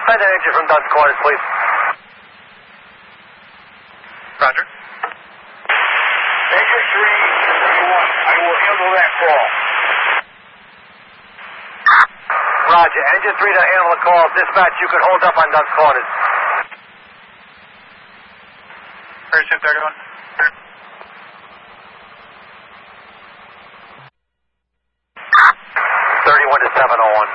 send an engine from Dunn's Corners, please. Roger. Engine 331, I will handle that call. Roger. Engine 3 to handle the call. Dispatch, you can hold up on Dunn's Corners. Airship 31. 31 to 701.